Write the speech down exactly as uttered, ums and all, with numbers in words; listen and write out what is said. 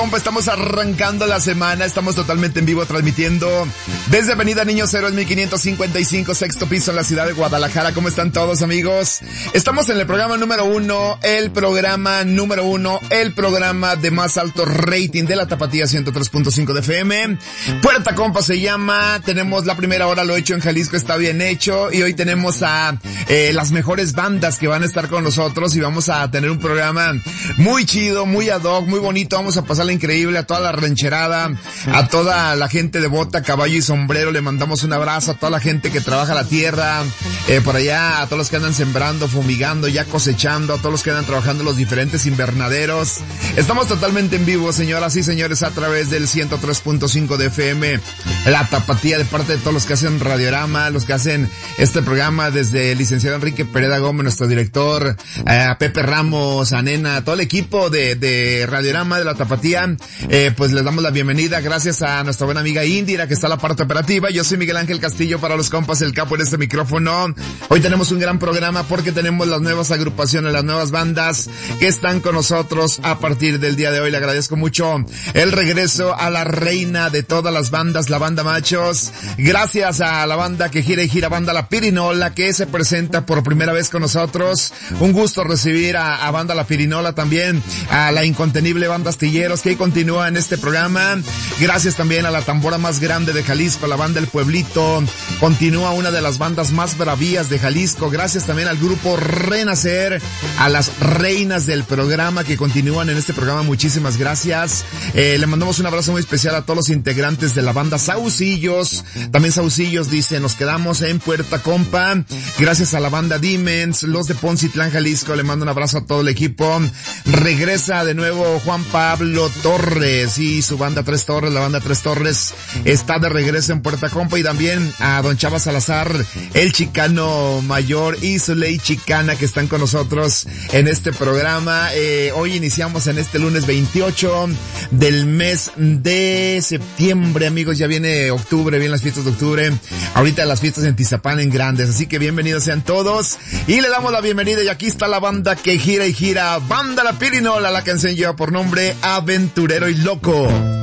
Estamos arrancando la semana, estamos totalmente en vivo transmitiendo desde Avenida Niños Héroes mil quinientos cincuenta y cinco, sexto piso en la ciudad de Guadalajara. ¿Cómo están todos, amigos? Estamos en el programa número uno, el programa número uno, el programa de más alto rating de la Tapatía ciento tres punto cinco de F M. Puerta Compa se llama, tenemos la primera hora, lo hecho en Jalisco está bien hecho, y hoy tenemos a eh, las mejores bandas que van a estar con nosotros y vamos a tener un programa muy chido, muy ad hoc, muy bonito. Vamos a pasarla increíble a toda la rancherada, a toda la gente de bota, caballo y sombrero. Le mandamos un abrazo a toda la gente que trabaja la tierra, eh, por allá, a todos los que andan sembrando, fumigando, ya cosechando, a todos los que andan trabajando en los diferentes invernaderos. Estamos totalmente en vivo, señoras y señores, a través del ciento tres punto cinco de F M, la Tapatía, de parte de todos los que hacen Radiorama, los que hacen este programa, desde el licenciado Enrique Pereda Gómez, nuestro director, eh, a Pepe Ramos, a Nena, todo el equipo de, de Radiorama, de la Tapatía. Eh, pues les damos la bienvenida, gracias a nuestra buena amiga Indira, que está en la parte operativa. Yo soy Miguel Ángel Castillo, para los compas el capo en este micrófono. Hoy tenemos un gran programa porque tenemos las nuevas agrupaciones, las nuevas bandas que están con nosotros a partir del día de hoy. Le agradezco mucho el regreso a la reina de todas las bandas, la banda Machos. Gracias a la banda que gira y gira, banda La Pirinola, que se presenta por primera vez con nosotros. Un gusto recibir a, a banda La Pirinola, también a la incontenible banda Astilleros, que continúa en este programa. Gracias también a la tambora más grande de Jalisco, la banda El Pueblito. Continúa una de las bandas más bravías de Jalisco. Gracias también al grupo Renacer, a las reinas del programa que continúan en este programa. Muchísimas gracias. Eh, le mandamos un abrazo muy especial a todos los integrantes de la banda Saucillos. También Saucillos dice, nos quedamos en Puerta Compa. Gracias a la banda Dimens, los de Poncitlán, Jalisco. Le mando un abrazo a todo el equipo. Regresa de nuevo Juan Pablo Torres y su banda Tres Torres, la banda Tres Torres está de regreso en Puerta Compa, y también a don Chava Salazar, el chicano mayor, y su ley chicana, que están con nosotros en este programa. Eh, hoy iniciamos en este lunes veintiocho del mes de septiembre, amigos. Ya viene octubre, vienen las fiestas de octubre. Ahorita las fiestas en Tizapán en grandes, así que bienvenidos sean todos. Y le damos la bienvenida, y aquí está la banda que gira y gira, banda La Pirinola. La canción lleva por nombre Aventurero y Loco.